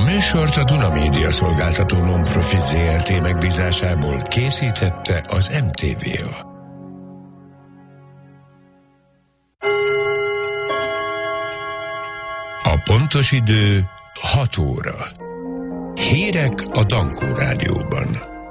műsort a Duna Média szolgáltató non-profit ZRT megbízásából készítette az MTVA. A pontos idő 6 óra. Hírek a Dankó Rádióban.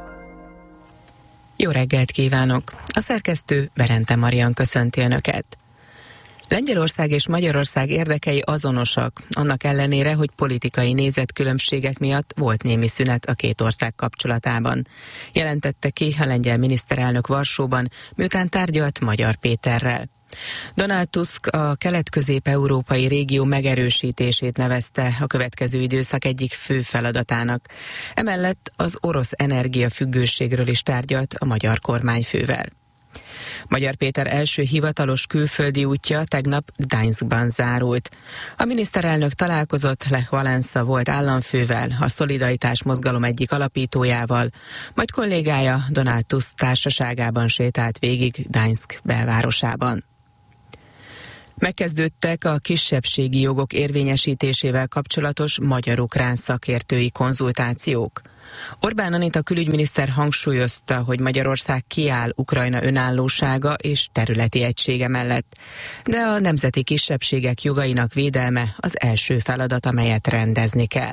Jó reggelt kívánok! A szerkesztő Berente Marian köszönti Önöket. Lengyelország és Magyarország érdekei azonosak, annak ellenére, hogy politikai nézetkülönbségek miatt volt némi szünet a két ország kapcsolatában. Jelentette ki a lengyel miniszterelnök Varsóban, miután tárgyalt Magyar Péterrel. Donald Tusk a kelet-közép-európai régió megerősítését nevezte a következő időszak egyik fő feladatának. Emellett az orosz energiafüggőségről is tárgyalt a magyar kormányfővel. Magyar Péter első hivatalos külföldi útja tegnap Gdańskban zárult. A miniszterelnök találkozott Lech Wałęsa volt államfővel, a Szolidaritás mozgalom egyik alapítójával, majd kollégája Donald Tusk társaságában sétált végig Gdańsk belvárosában. Megkezdődtek a kisebbségi jogok érvényesítésével kapcsolatos magyar-ukrán szakértői konzultációk. Orbán Anita külügyminiszter hangsúlyozta, hogy Magyarország kiáll Ukrajna önállósága és területi egysége mellett, de a nemzeti kisebbségek jogainak védelme az első feladat, amelyet rendezni kell.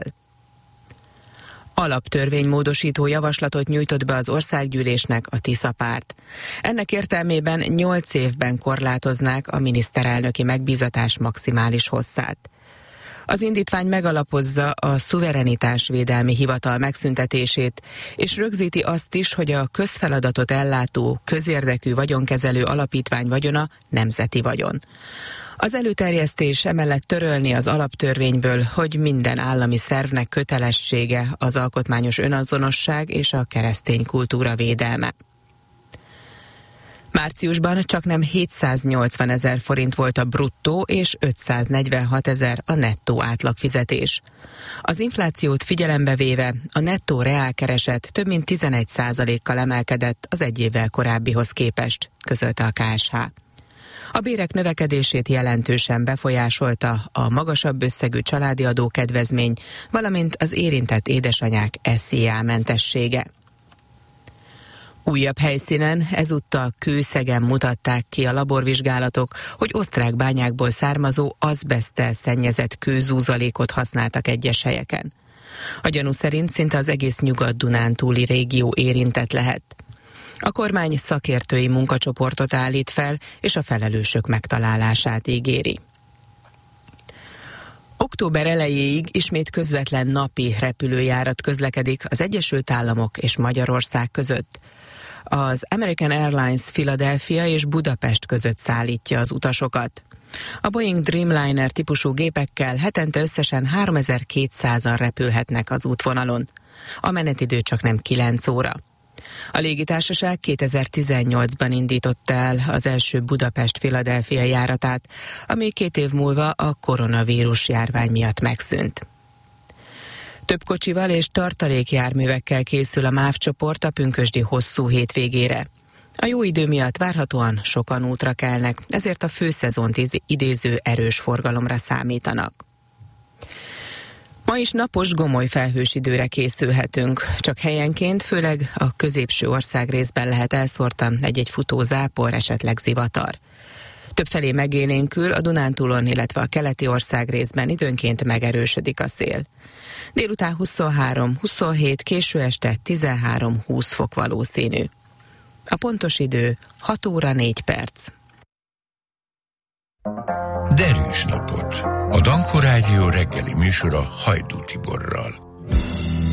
Alaptörvénymódosító javaslatot nyújtott be az országgyűlésnek a Tisza párt. Ennek értelmében 8 évben korlátoznák a miniszterelnöki megbízatás maximális hosszát. Az indítvány megalapozza a szuverenitásvédelmi hivatal megszüntetését, és rögzíti azt is, hogy a közfeladatot ellátó, közérdekű vagyonkezelő alapítvány vagyona nemzeti vagyon. Az előterjesztés emellett törölni az alaptörvényből, hogy minden állami szervnek kötelessége az alkotmányos önazonosság és a keresztény kultúra védelme. Márciusban csaknem 780 000 forint volt a bruttó és 546 000 a nettó átlagfizetés. Az inflációt figyelembe véve a nettó reálkereset több mint 11%-kal emelkedett az egy évvel korábbihoz képest, közölte a KSH. A bérek növekedését jelentősen befolyásolta a magasabb összegű családi adókedvezmény, valamint az érintett édesanyák SZIA mentessége. Újabb helyszínen, ezúttal Kőszegen mutatták ki a laborvizsgálatok, hogy osztrák bányákból származó azbeszttel szennyezett kőzúzalékot használtak egyes helyeken. A gyanú szerint szinte az egész Nyugat-Dunántúli régió érintett lehet. A kormány szakértői munkacsoportot állít fel, és a felelősök megtalálását ígéri. Október elejéig ismét közvetlen napi repülőjárat közlekedik az Egyesült Államok és Magyarország között. Az American Airlines Philadelphia és Budapest között szállítja az utasokat. A Boeing Dreamliner típusú gépekkel hetente összesen 3200-an repülhetnek az útvonalon. A menetidő csaknem 9 óra. A légitársaság 2018-ban indította el az első Budapest-Philadelphia járatát, ami 2 év múlva a koronavírus járvány miatt megszűnt. Több kocsival és tartalékjárművekkel készül a MÁV csoport a pünkösdi hosszú hétvégére. A jó idő miatt várhatóan sokan útra kelnek, ezért a főszezont idéző erős forgalomra számítanak. Ma is napos, gomoly felhős időre készülhetünk, csak helyenként, főleg a középső országrészben lehet elszórtan egy-egy futó zápor, esetleg zivatar. Többfelé megélénkül a Dunántúlon, illetve a keleti országrészben időnként megerősödik a szél. Délután 23-27, késő este 13-20 fok valószínű. A pontos idő 6 óra 4 perc. Derűs napot! A Dankó Rádió reggeli műsora Hajdú Tiborral.